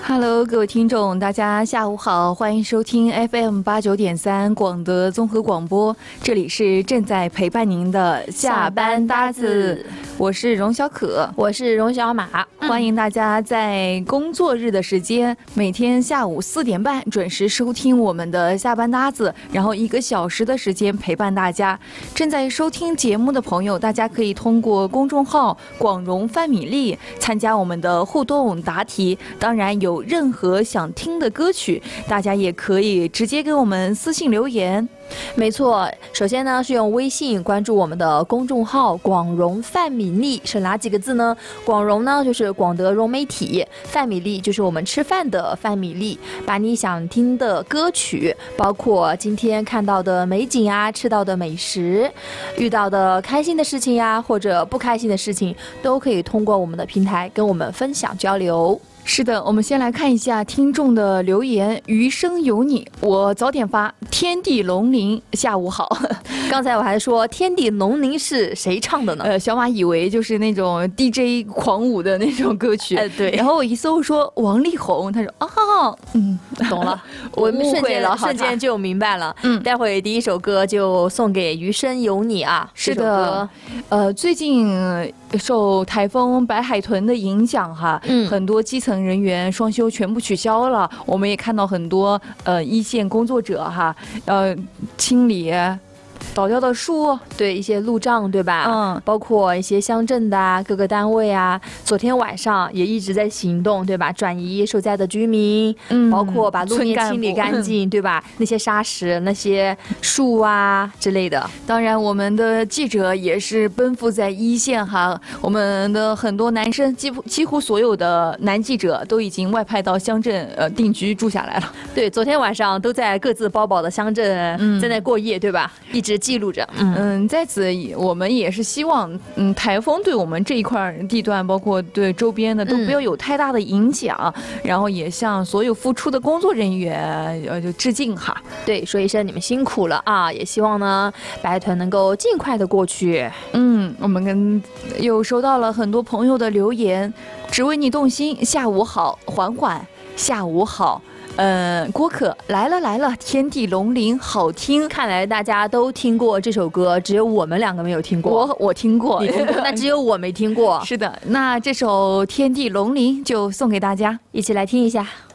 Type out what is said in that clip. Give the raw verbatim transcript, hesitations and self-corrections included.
Hello， 各位听众，大家下午好，欢迎收听 F M 八九点三广德综合广播，这里是正在陪伴您的下班搭子，我是荣小可， 我是荣小马， 嗯、欢迎大家在工作日的时间，每天下午四点半准时收听我们的下班搭子，然后一个小时的时间陪伴大家。正在收听节目的朋友，大家可以通过公众号广荣范米粒参加我们的互动答题，当然有任何想听的歌曲，大家也可以直接给我们私信留言。 没错，首先呢是用微信关注我们的公众号广荣范米粒，是哪几个字呢？广荣呢就是广德融媒体，范米粒就是我们吃饭的范米粒，把你想听的歌曲，包括今天看到的美景啊，吃到的美食，遇到的开心的事情呀、啊，或者不开心的事情，都可以通过我们的平台跟我们分享交流。 是的，我们先来看一下听众的留言。余生有你，我早点发。天地龙鳞，下午好。 刚才我还说天地龙鳞是谁唱的呢？ 呃，小马以为就是那种 D J 狂舞的那种歌曲。 哎，对。 然后我一搜说王力宏，他说啊， 嗯，懂了，我们误会了， 瞬间就明白了。嗯，待会第一首歌就送给余生有你啊。 是的，呃，最近受台风白海豚的影响哈，嗯，很多基层人员双休全部取消了，我们也看到很多呃一线工作者哈，呃清理倒掉的树， 对一些路障，对吧？ 嗯， 包括一些乡镇的、啊、各个单位啊，昨天晚上也一直在行动，对吧？转移受灾的居民，嗯，包括把路面清理干净，对吧？那些沙石、那些树啊之类的。 当然，我们的记者也是奔赴在一线哈，我们的很多男生，几乎几乎所有的男记者都已经外派到乡镇呃定居住下来了。 对，昨天晚上都在各自包保的乡镇、嗯、在那过夜，对吧？一直记录着。 嗯, 嗯，在此我们也是希望，嗯，台风对我们这一块地段，包括对周边的都不要有太大的影响。嗯、然后也向所有付出的工作人员呃就致敬哈。 对，说一声你们辛苦了啊！也希望呢白豚能够尽快的过去。 嗯，我们跟又收到了很多朋友的留言，只为你动心，下午好，缓缓，下午好。嗯，郭可来了来了，天地龙鳞好听， 看来大家都听过这首歌，只有我们两个没有听过。 我我听过， 你听过，那只有我没听过。 是的，那这首天地龙鳞就送给大家， 一起来听一下。